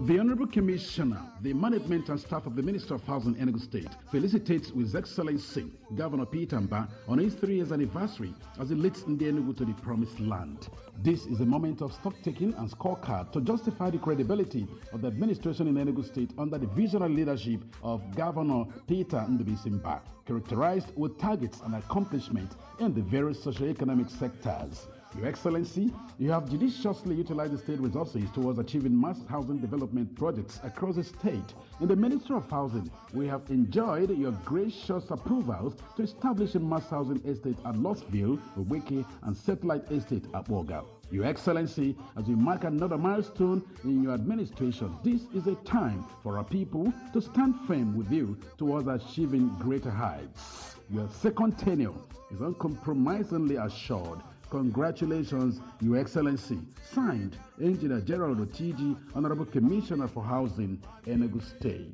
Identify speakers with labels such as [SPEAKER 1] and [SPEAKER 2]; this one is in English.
[SPEAKER 1] The Honorable Commissioner, the management and staff of the Minister of Housing, Enugu State, felicitates His Excellency Governor Peter Mbah on his 3 years anniversary as he leads the Enugu to the promised land. This is a moment of stock-taking and scorecard to justify the credibility of the administration in Enugu State under the visionary leadership of Governor Peter Ndubisi Mbah, characterized with targets and accomplishments in the various socio-economic sectors. Your Excellency, you have judiciously utilized the state resources towards achieving mass housing development projects across the state. In the Ministry of Housing, we have enjoyed your gracious approvals to establish a mass housing estate at Lotsville, Oweke, and satellite estate at Boga. Your Excellency, as we mark another milestone in your administration, this is a time for our people to stand firm with you towards achieving greater heights. Your second tenure is uncompromisingly assured. Congratulations, Your Excellency. Signed, Engineer Gerald Otiji, Honorable Commissioner for Housing, Enugu State.